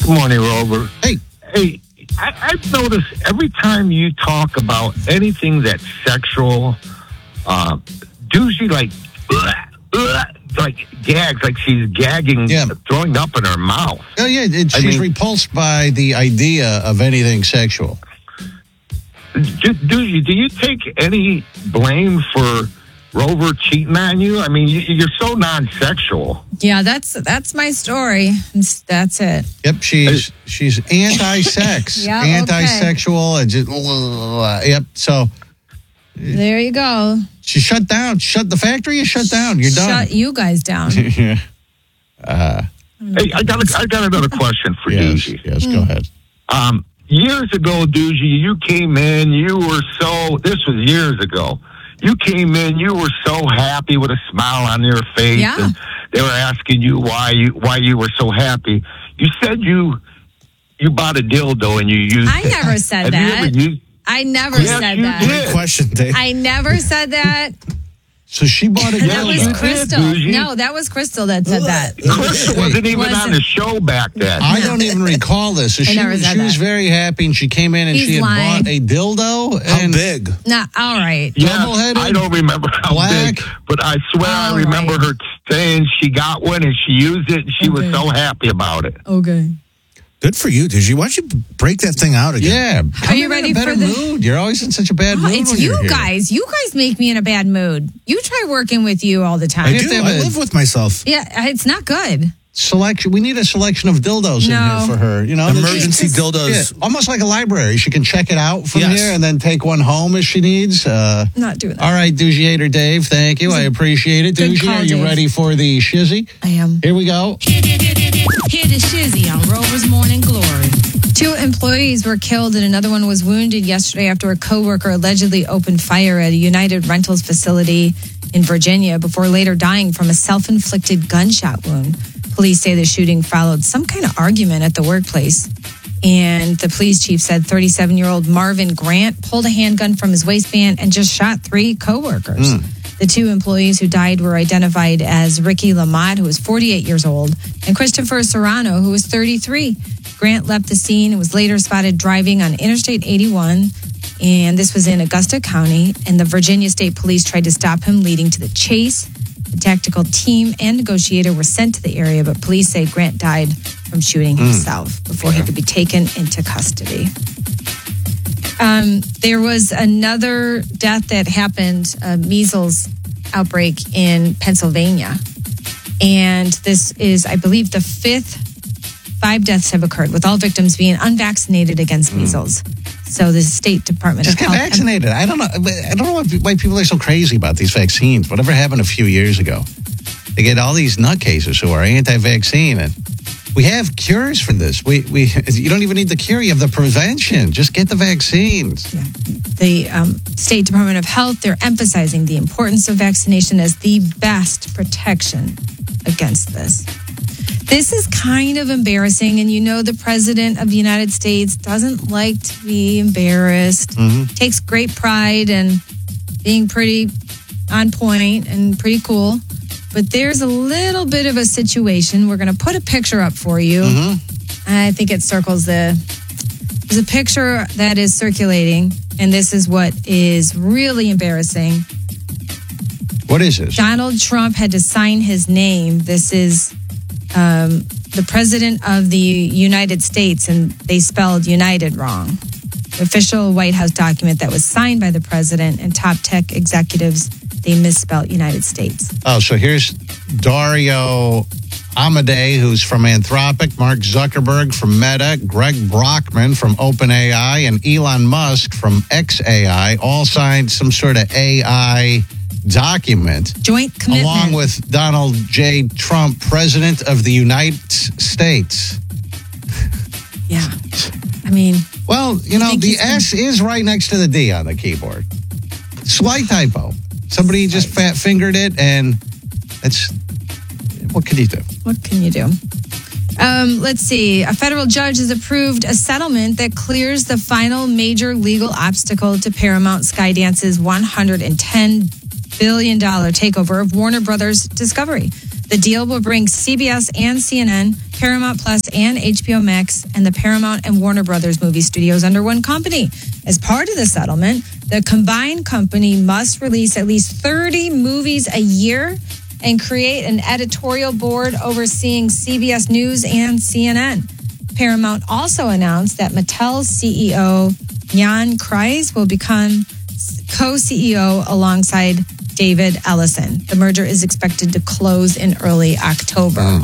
Good morning, Rover. Hey. Hey, I've noticed every time you talk about anything that's sexual, Doozy like gags, like she's gagging, throwing up in her mouth. Oh, yeah, she's repulsed by the idea of anything sexual. Doozy, do you take any blame for Rover cheating on you? I mean, you're so non-sexual. Yeah, that's my story. That's it. Yep, she's anti-sex, yeah, anti-sexual. Okay. Yep. So there you go. She shut down. The factory is shut down. You're done. Shut you guys down. Hey, I got another question for Doozy. Yes, go ahead. Years ago, Doozy, you came in. This was years ago. You came in, you were so happy with a smile on your face, and they were asking you why you were so happy. You said you bought a dildo and you used it. I never said that. I never said that. Great question, Dave. I never said that. So she bought a dildo. That was Crystal. No, that was Crystal that said that. Crystal wasn't even on the show back then. I don't even recall this. So she was very happy, and she came in and she had bought a dildo. How big? Nah, all right. Yeah, I don't remember how big, but I swear I remember her saying she got one and she used it, and she was so happy about it. Okay. Good for you, Doozy. Why don't you break that thing out again? Yeah. Are you ready for the mood? You're always in such a bad mood. It's you guys. You guys make me in a bad mood. You try working with you all the time. I do. I live with myself. Yeah, it's not good. Selection. We need a selection of dildos in here for her. You know, emergency dildos. Yeah, almost like a library. She can check it out from here and then take one home if she needs. Not doing that. All right, Doozy Dave. Thank you. I appreciate it. Doozy, are you ready for the shizzy? I am. Here we go. Hear the shizzy on Rover's Morning Glory. 2 employees were killed and another one was wounded yesterday after a coworker allegedly opened fire at a United Rentals facility in Virginia before later dying from a self-inflicted gunshot wound. Police say the shooting followed some kind of argument at the workplace. And the police chief said 37-year-old Marvin Grant pulled a handgun from his waistband and just shot 3 coworkers. The 2 employees who died were identified as Ricky Lamotte, who was 48 years old, and Christopher Serrano, who was 33. Grant left the scene and was later spotted driving on Interstate 81, and this was in Augusta County, and the Virginia State Police tried to stop him, leading to the chase. The tactical team and negotiator were sent to the area, but police say Grant died from shooting himself before he could be taken into custody. There was another death that happened, a measles outbreak in Pennsylvania. And this is, I believe, the 5th 5 deaths have occurred, with all victims being unvaccinated against measles. So the State Department of Health... Just get vaccinated. I don't know why people are so crazy about these vaccines. Whatever happened a few years ago? They get all these nutcases who are anti-vaccine, and we have cures for this. You don't even need the cure. You have the prevention. Just get the vaccines. Yeah. The State Department of Health, they're emphasizing the importance of vaccination as the best protection against this. This is kind of embarrassing, and you know the President of the United States doesn't like to be embarrassed. Takes great pride in being pretty on point and pretty cool. But there's a little bit of a situation. We're going to put a picture up for you. I think it circles there's a picture that is circulating, and this is what is really embarrassing. What is this? Donald Trump had to sign his name. This is the President of the United States, and they spelled United wrong. The official White House document that was signed by the President and top tech executives, they misspelled United States. Oh, so here's Dario Amodei, who's from Anthropic, Mark Zuckerberg from Meta, Greg Brockman from OpenAI, and Elon Musk from XAI, all signed some sort of AI document. Joint commitment. Along with Donald J. Trump, President of the United States. Yeah. I mean... Well, you know, the S is right next to the D on the keyboard. Slight typo. Somebody just fat-fingered it, and that's... What can you do? What can you do? Let's see. A federal judge has approved a settlement that clears the final major legal obstacle to Paramount Skydance's $110 billion takeover of Warner Brothers Discovery. The deal will bring CBS and CNN, Paramount Plus and HBO Max, and the Paramount and Warner Brothers movie studios under one company. As part of the settlement, the combined company must release at least 30 movies a year and create an editorial board overseeing CBS News and CNN. Paramount also announced that Mattel's CEO, Jan Kreis, will become co-CEO alongside David Ellison. The merger is expected to close in early October.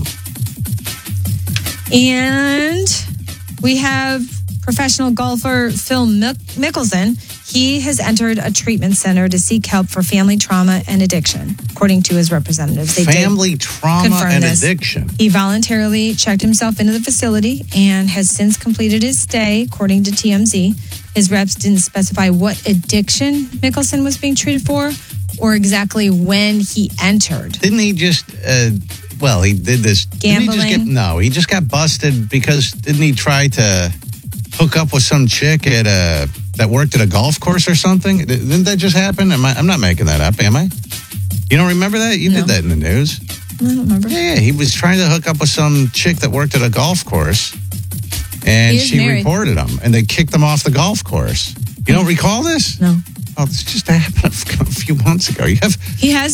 And we have professional golfer Phil Mickelson. He has entered a treatment center to seek help for family trauma and addiction, according to his representatives. They family trauma and addiction. He voluntarily checked himself into the facility and has since completed his stay, according to TMZ. His reps didn't specify what addiction Mickelson was being treated for or exactly when he entered. Didn't he just, he did this. Gambling? He just got busted because didn't he try to hook up with some chick that worked at a golf course or something? Didn't that just happen? I'm not making that up, am I? You don't remember that? You did that in the news. I don't remember. Yeah, he was trying to hook up with some chick that worked at a golf course, and she reported him, and they kicked him off the golf course. You don't recall this? No. Oh, this just happened a few months ago. He has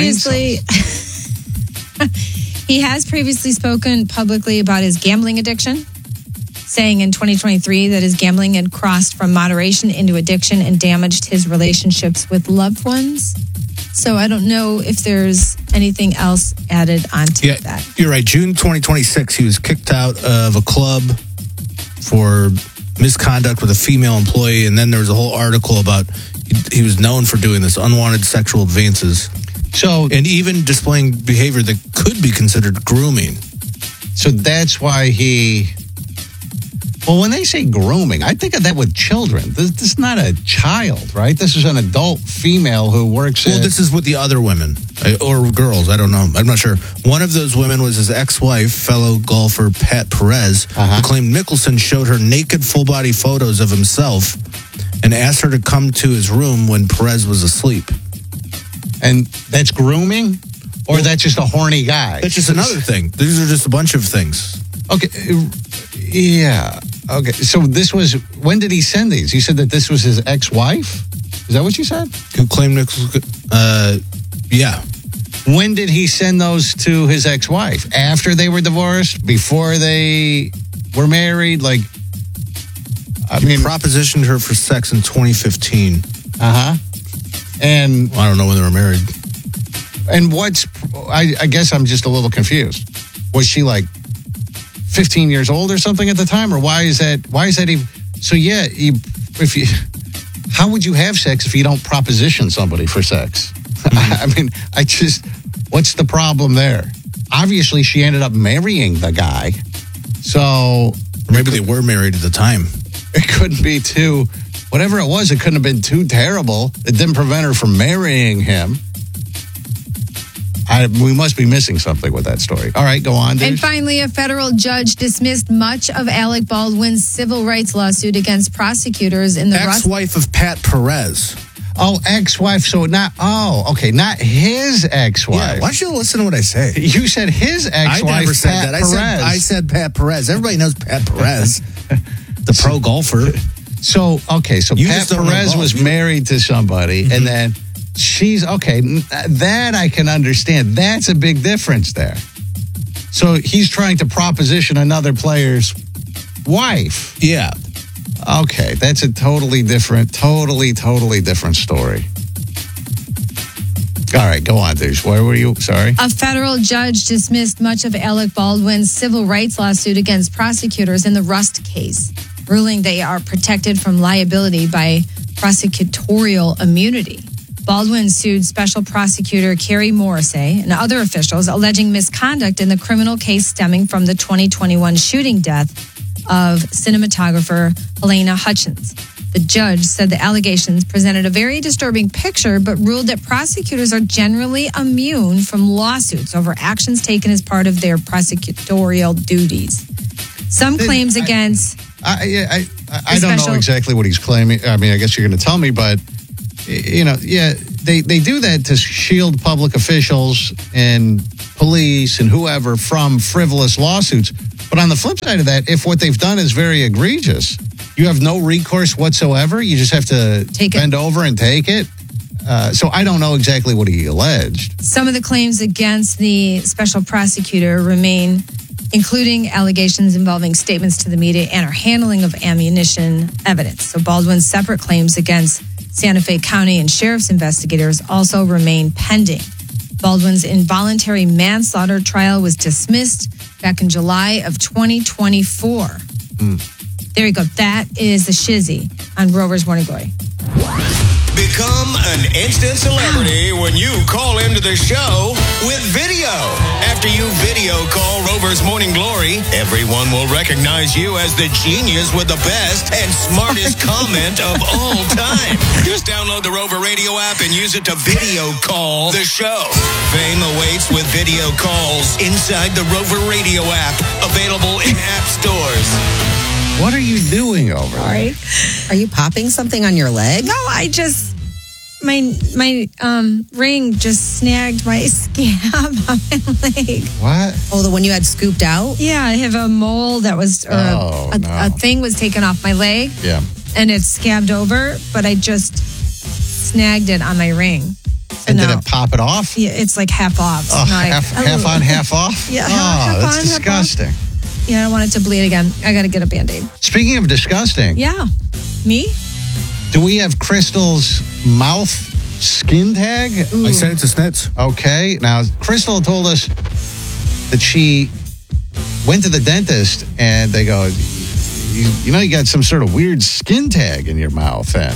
previously spoken publicly about his gambling addiction, saying in 2023 that his gambling had crossed from moderation into addiction and damaged his relationships with loved ones. So I don't know if there's anything else added onto that. You're right. June 2026, he was kicked out of a club for misconduct with a female employee, and then there was a whole article about he was known for doing this unwanted sexual advances. And even displaying behavior that could be considered grooming. So that's why well, when they say grooming, I think of that with children. This is not a child, right? This is an adult female who works this is with the other women or girls. I don't know. I'm not sure. One of those women was his ex-wife, fellow golfer Pat Perez, who claimed Mickelson showed her naked full-body photos of himself and asked her to come to his room when Perez was asleep. And that's grooming? Or that's just a horny guy? That's just another thing. These are just a bunch of things. Okay. Yeah. Okay. So when did he send these? He said that this was his ex-wife? Is that what you said? Who claimed Mickelson? Yeah. When did he send those to his ex-wife? After they were divorced? Before they were married? He propositioned her for sex in 2015. And I don't know when they were married. And I guess I'm just a little confused. Was she 15 years old or something at the time? Or why is that even? So yeah, how would you have sex if you don't proposition somebody for sex? What's the problem there? Obviously she ended up marrying the guy. So maybe they were married at the time. It couldn't be whatever it was, it couldn't have been too terrible. It didn't prevent her from marrying him. We must be missing something with that story. All right, go on, dude. And finally, a federal judge dismissed much of Alec Baldwin's civil rights lawsuit against prosecutors in the ex-wife of Pat Perez. Oh, ex-wife. So not his ex-wife. Yeah, why don't you listen to what I say? You said his ex-wife, I never said Pat that. Perez. I said Pat Perez. Everybody knows Pat Perez, the pro golfer. So Pat Perez was married to somebody, and then she's that I can understand. That's a big difference there. So he's trying to proposition another player's wife. Yeah. Okay, that's a totally different story. All right, go on, Deuce. Where were you? Sorry. A federal judge dismissed much of Alec Baldwin's civil rights lawsuit against prosecutors in the Rust case, ruling they are protected from liability by prosecutorial immunity. Baldwin sued Special Prosecutor Carrie Morrissey and other officials alleging misconduct in the criminal case stemming from the 2021 shooting death of cinematographer Helena Hutchins. The judge said the allegations presented a very disturbing picture, but ruled that prosecutors are generally immune from lawsuits over actions taken as part of their prosecutorial duties. Some claims against... I don't know exactly what he's claiming. I mean, I guess you're going to tell me, but, they do that to shield public officials and police and whoever from frivolous lawsuits. But on the flip side of that, if what they've done is very egregious, you have no recourse whatsoever. You just have to bend over and take it. So I don't know exactly what he alleged. Some of the claims against the special prosecutor remain, including allegations involving statements to the media and her handling of ammunition evidence. So Baldwin's separate claims against Santa Fe County and sheriff's investigators also remain pending. Baldwin's involuntary manslaughter trial was dismissed back in July of 2024. There you go. That is the shizzy on Rover's Morning Glory. Become an instant celebrity when you call into the show with video. After you video call Rover's Morning Glory, everyone will recognize you as the genius with the best and smartest comment of all time. Just download the Rover Radio app and use it to video call the show. Fame awaits with video calls inside the Rover Radio app, available in app stores. What are you doing over there? Are you popping something on your leg? No, I just my ring just snagged my scab on my leg. What? Oh, the one you had scooped out? Yeah, I have a mole that was a thing was taken off my leg. Yeah. And it's scabbed over, but I just snagged it on my ring. So And did it pop it off? Yeah, it's like half off. So Oh, half on, half off? Yeah, Oh, half that's on, half disgusting. Yeah, I don't want it to bleed again. I got to get a Band-Aid. Speaking of disgusting, Yeah. Me? do we have Crystal's mouth skin tag? I sent it to Snits. Okay. Now, Crystal told us that she went to the dentist and they go, you know, you got some sort of weird skin tag in your mouth. And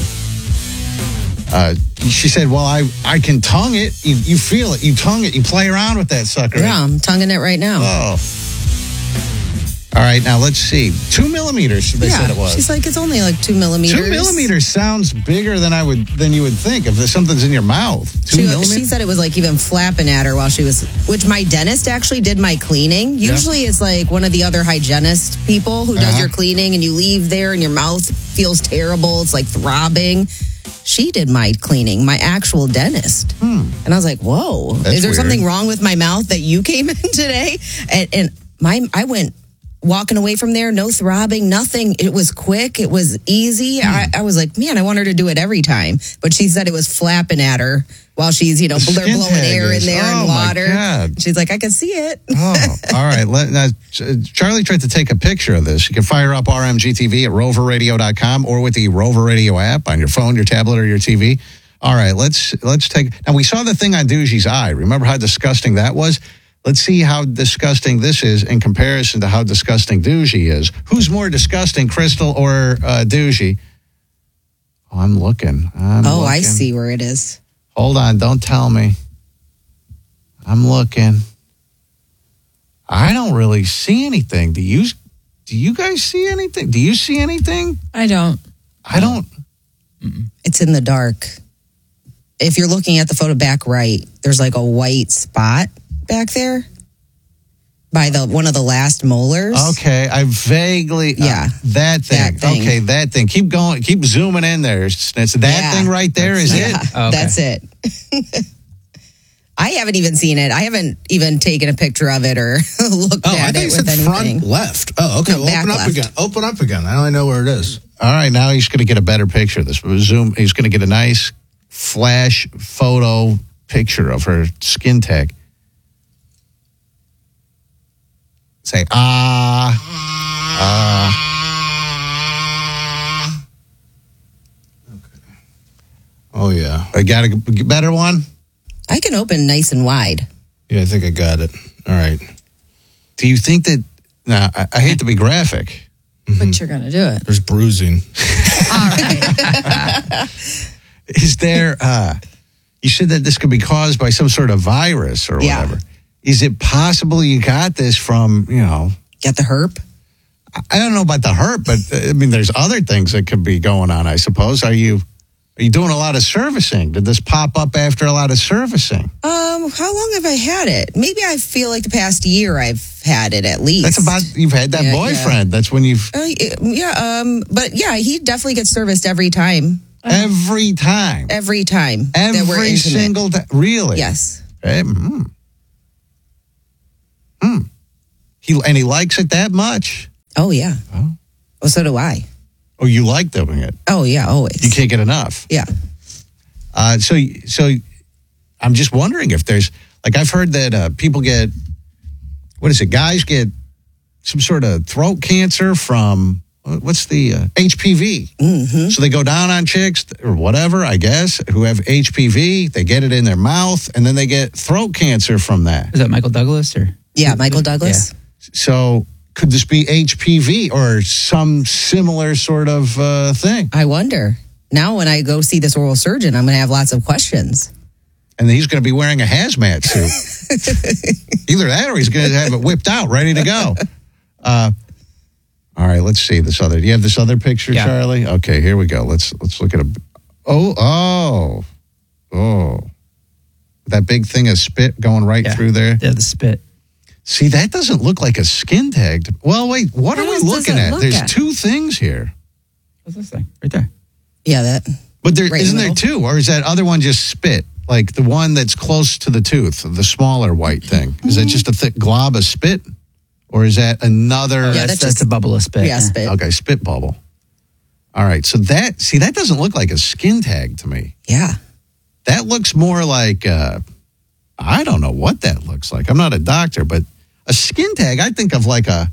she said, well, I can tongue it. You feel it. You tongue it. You play around with that sucker. Yeah, I'm tonguing it right now. Oh. All right, now let's see. 2 millimeters, they said it was. She's like, it's only like 2 millimeters. 2 millimeters sounds bigger than you would think if there's something's in your mouth. 2 millimeters? She said it was like even flapping at her while she was, which my dentist actually did my cleaning. Usually it's like one of the other hygienist people who does your cleaning and you leave there and your mouth feels terrible. It's like throbbing. She did my cleaning, my actual dentist. And I was like, whoa, That's is there weird. something wrong with my mouth that you came in today? And I went walking away from there, no throbbing, nothing. It was quick. It was easy. I was like, man, I want her to do it every time. But she said it was flapping at her while she's, they're blowing air in there and water. My God. She's like, I can see it. Oh, all right. Now, Charlie tried to take a picture of this. You can fire up RMGTV at roverradio.com or with the Rover Radio app on your phone, your tablet, or your TV. All right, let's take. Now, we saw the thing on Dougie's eye. Remember how disgusting that was? Let's see how disgusting this is in comparison to how disgusting Dougie is. Who's more disgusting, Crystal or Dougie? Oh, I'm looking. I see where it is. Hold on, don't tell me. I'm looking. I don't really see anything. Do you guys see anything? Do you see anything? I don't. I don't. It's in the dark. If you're looking at the photo back right, there's like a white spot back there by one of the last molars. Okay, I vaguely that thing. That thing. Okay, that thing. Keep going. Keep zooming in there. It's that thing right there. Is it? Okay. That's it. I haven't even seen it. I haven't even taken a picture of it or looked I at think it it with said anything. front left. Oh, okay. No, Well, back open up left. again. Open up again. I only know where it is. All right, now he's going to get a better picture of this. Zoom. He's going to get a nice flash photo picture of her skin tag. Say Oh, yeah. I got a better one. I can open nice and wide. Yeah, I think I got it. All right. Do you think that? Now, I hate to be graphic. But you're going to do it. There's bruising. All right. Is there? You said that this could be caused by some sort of virus or Yeah. whatever. Is it possible you got this from? Get the herp? I don't know about the herp, but I mean, there's other things that could be going on. I suppose. Are you doing a lot of servicing? Did this pop up after a lot of servicing? How long have I had it? Maybe I feel like the past year I've had it at least. That's about you've had that Yeah, boyfriend. That's when you've but yeah, he definitely gets serviced every time. every time, Every time that we're every intimate. single time. Really? Yes. Hey, He likes it that much. Oh, yeah. Oh. Well, so do I. Oh, you like doing it? Oh, yeah, always. You can't get enough. Yeah. So I'm just wondering if there's, like, I've heard that people get, what is it? Guys get some sort of throat cancer from, what's the HPV? Mm-hmm. So they go down on chicks or whatever, I guess, who have HPV. They get it in their mouth, and then they get throat cancer from that. Is that Michael Douglas or? Yeah, Michael Douglas. Yeah. So could this be HPV or some similar sort of thing? I wonder. Now when I go see this oral surgeon, I'm going to have lots of questions. And he's going to be wearing a hazmat suit. Either that or he's going to have it whipped out, ready to go. All right, let's see this other. Do you have this other picture, Yeah. Charlie? Okay, here we go. Let's look at a. Oh. That big thing of spit going right through there. Yeah, the spit. See, that doesn't look like a skin tag. Well, wait, what are we looking at? There's two things here. What's this thing? Right there. Yeah, that. But there Right in isn't the there middle. two, or is that other one just spit? Like the one that's close to the tooth, the smaller white thing. Is that just a thick glob of spit? Or is that another? Yeah, That's just a bubble of spit. Yeah, spit. Okay, spit bubble. All right, so that doesn't look like a skin tag to me. Yeah. That looks more like, I don't know what that looks like. I'm not a doctor, but a skin tag, I think of like a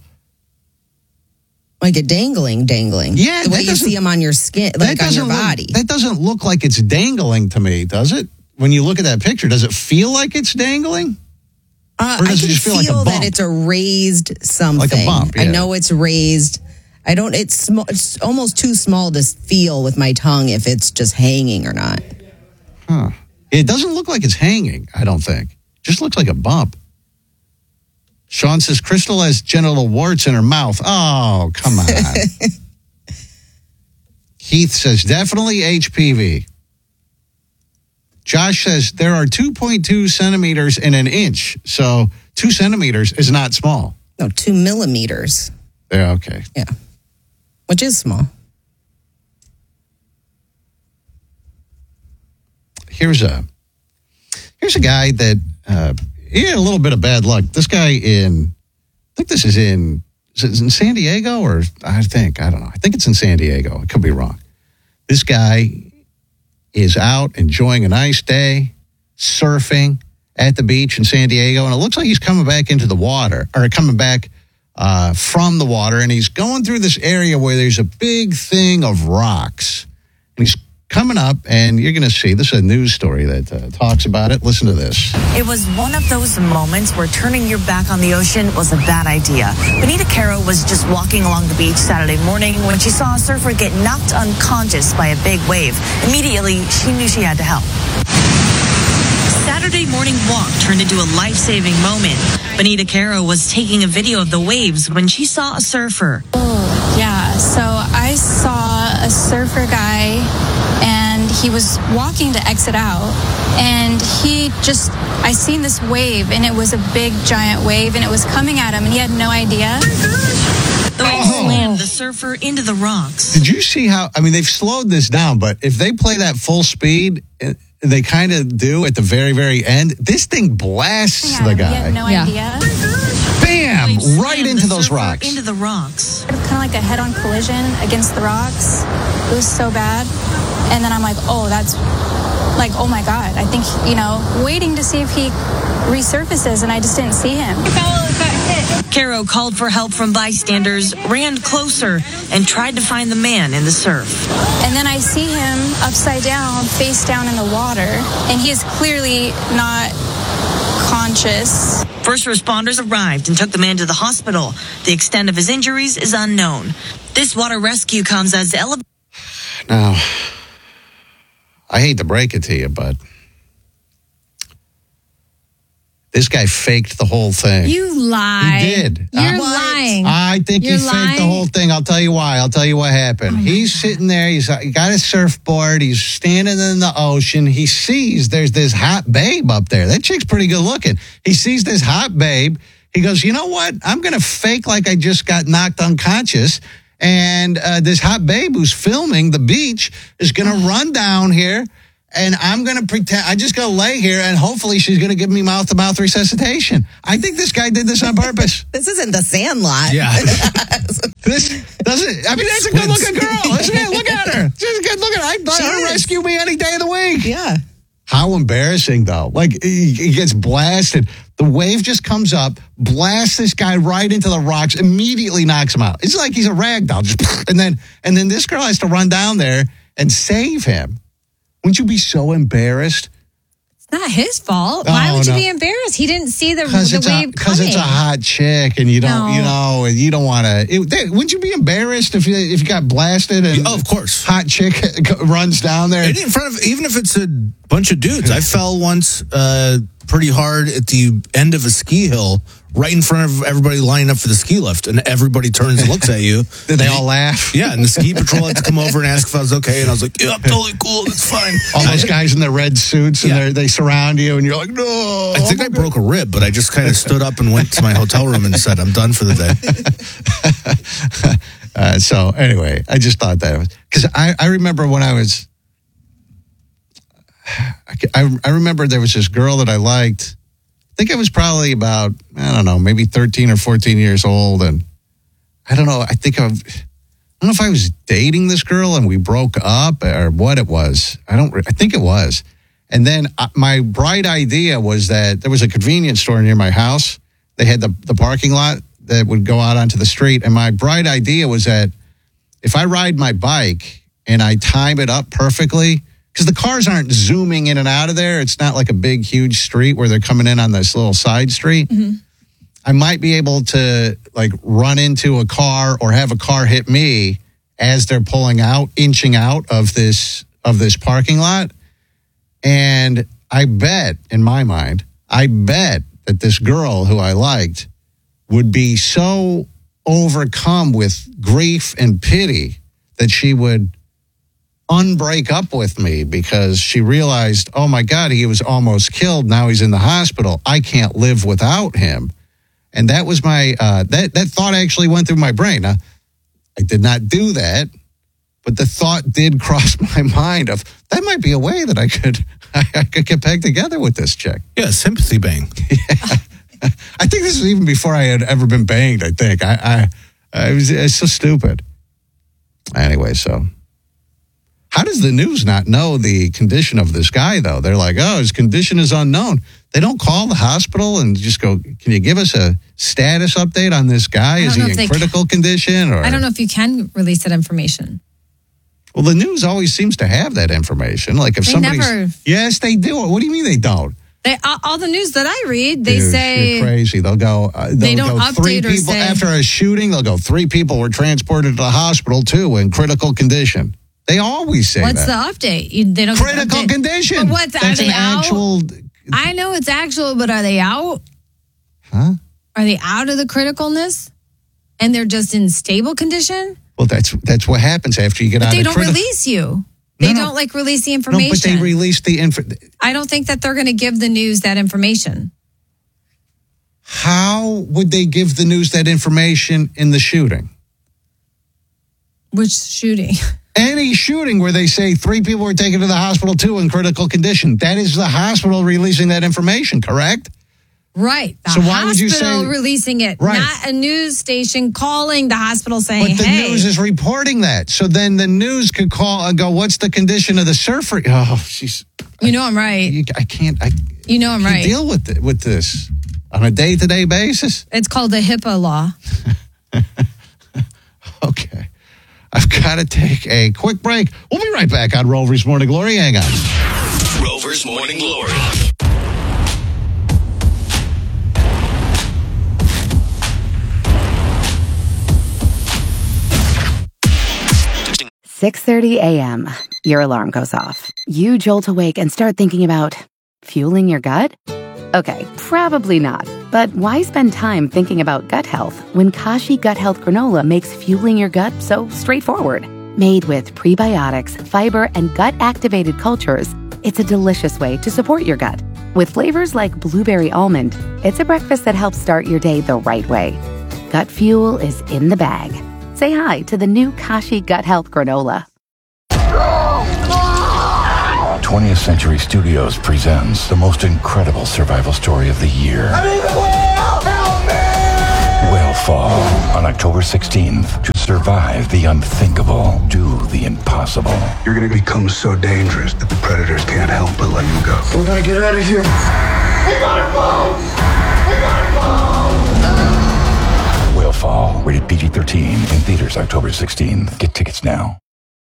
dangling. Yeah, The way that you doesn't- see them on your skin, that like on your doesn't look- body. that doesn't look like it's dangling to me, does it? When you look at that picture, does it feel like it's dangling? Or I does it can just feel like a feel that bump? it's a raised something. Like a bump, I yeah. know it's raised. It's almost too small to feel with my tongue if it's just hanging or not. Huh. It doesn't look like it's hanging, I don't think. Just looks like a bump. Sean says Crystal has genital warts in her mouth. Oh, come on. Heath says definitely HPV. Josh says there are 2.2 centimeters in an inch. So 2 centimeters is not small. No, 2 millimeters. Yeah, okay. Yeah. Which is small. Here's a guy that he had a little bit of bad luck. This guy I think this is in San Diego or I don't know. I think it's in San Diego. I could be wrong. This guy is out enjoying a nice day, surfing at the beach in San Diego, and it looks like he's coming back into the water, or coming back from the water, and he's going through this area where there's a big thing of rocks. And he's coming up, and you're going to see, this is a news story that talks about it. Listen to this. It was one of those moments where turning your back on the ocean was a bad idea. Benita Caro was just walking along the beach Saturday morning when she saw a surfer get knocked unconscious by a big wave. Immediately, she knew she had to help. Saturday morning walk turned into a life-saving moment. Benita Caro was taking a video of the waves when she saw a surfer. Yeah, so I saw a surfer guy and he was walking to exit out and I seen this wave and it was a big giant wave and it was coming at him and he had no idea. The wave slammed the surfer into the rocks. Did you see how, I mean, they've slowed this down, but if they play that full speed, they kind of do at the very, very end, this thing blasts the He guy. had no idea. Bam! Wave Right slammed into the those surfer rocks. Into the rocks. Kind of like a head-on collision against the rocks. It was so bad. And then I'm like, oh, that's like, oh my God. I think, waiting to see if he resurfaces and I just didn't see him. Caro called for help from bystanders, ran closer, and tried to find the man in the surf. And then I see him upside down, face down in the water, and he is clearly not conscious. First responders arrived and took the man to the hospital. The extent of his injuries is unknown. This water rescue comes as Now, I hate to break it to you, but this guy faked the whole thing. You lie. He did. You're lying. I think You're he faked lying. the whole thing. I'll tell you why. I'll tell you what happened. He's sitting there. He got his surfboard. He's standing in the ocean. He sees there's this hot babe up there. That chick's pretty good looking. He sees this hot babe. He goes, you know what? I'm going to fake like I just got knocked unconscious. And this hot babe who's filming the beach is going to run down here and I'm going to pretend, I just going to lay here and hopefully she's going to give me mouth-to-mouth resuscitation. I think this guy did this on purpose. This isn't the Sandlot. Yeah. This doesn't, I mean, that's a good-looking girl, isn't it? Look at her. She's a good-looking, I'd let her rescue me any day of the week. Yeah. How embarrassing, though. Like, he gets blasted. The wave just comes up, blasts this guy right into the rocks, immediately knocks him out. It's like he's a rag doll. And then this girl has to run down there and save him. Wouldn't you be so embarrassed? It's not his fault. Why would you be embarrassed? He didn't see the wave coming. Because it's a hot chick, and you don't, and you don't want to. Wouldn't you be embarrassed if you got blasted? And of course, hot chick runs down there and in front of, even if it's a bunch of dudes. I fell once pretty hard at the end of a ski hill, right in front of everybody lining up for the ski lift, and everybody turns and looks at you. Did they all laugh? Yeah, and the ski patrol had to come over and ask if I was okay, and I was like, yeah, I'm totally cool, it's fine. All those guys in their red suits, and they surround you, and you're like, no. I think I broke a rib, but I just kind of stood up and went to my hotel room and said, I'm done for the day. So anyway, I just thought that, because I remember when I was, I remember there was this girl that I liked. I think I was probably about, I don't know, maybe 13 or 14 years old. And I don't know, I don't know if I was dating this girl and we broke up or what it was. I think it was. And then my bright idea was that there was a convenience store near my house. They had the parking lot that would go out onto the street. And my bright idea was that if I ride my bike and I time it up perfectly, because the cars aren't zooming in and out of there. It's not like a big, huge street where they're coming in on this little side street. Mm-hmm. I might be able to like run into a car or have a car hit me as they're pulling out, inching out of this parking lot. And I bet, in my mind, that this girl who I liked would be so overcome with grief and pity that she would unbreak up with me because she realized, oh my God, he was almost killed. Now he's in the hospital. I can't live without him. And that was my, that thought actually went through my brain. Now, I did not do that, but the thought did cross my mind of that might be a way that I could get back together with this chick. Yeah, sympathy bang. Yeah. I think this was even before I had ever been banged, I think. It's so stupid. Anyway, so how does the news not know the condition of this guy, though? They're like, oh, his condition is unknown. They don't call the hospital and just go, can you give us a status update on this guy? Is he in critical condition? Or I don't know if you can release that information. Well, the news always seems to have that information. Like if somebody's... Yes, they do. What do you mean they don't? All the news that I read, they say... You're crazy. They'll go... they don't update 3 people, or say... After a shooting, they'll go, 3 people were transported to the hospital, too, in critical condition. They always say What's that. What's the update? They don't critical condition. But That's an actual... I know it's actual, but are they out? Huh? Are they out of the criticalness? And they're just in stable condition? Well, that's what happens after you get out of But they don't release you. They don't release the information. No, but they release the information. I don't think that they're going to give the news that information. How would they give the news that information in the shooting? Which shooting? Any shooting where they say 3 people were taken to the hospital, 2 in critical condition. That is the hospital releasing that information, correct? Right. So why would you say releasing it? Right. Not a news station calling the hospital saying, but the news is reporting that. So then the news could call and go, what's the condition of the surfer? Oh, she's... You know I'm right. I can't... You know I'm right. Deal with this on a day-to-day basis. It's called the HIPAA law. Okay. I've got to take a quick break. We'll be right back on Rover's Morning Glory. Hang on. Rover's Morning Glory. 6:30 a.m. Your alarm goes off. You jolt awake and start thinking about fueling your gut? Okay, probably not. But why spend time thinking about gut health when Kashi Gut Health Granola makes fueling your gut so straightforward? Made with prebiotics, fiber, and gut-activated cultures, it's a delicious way to support your gut. With flavors like blueberry almond, it's a breakfast that helps start your day the right way. Gut fuel is in the bag. Say hi to the new Kashi Gut Health Granola. 20th Century Studios presents the most incredible survival story of the year. I'm in the whale! Help me! Whale Fall on October 16th. To survive the unthinkable, do the impossible. You're gonna become so dangerous that the predators can't help but let you go. We gotta get out of here. We gotta go! We gotta go! Whale Fall, rated PG-13, in theaters October 16th. Get tickets now.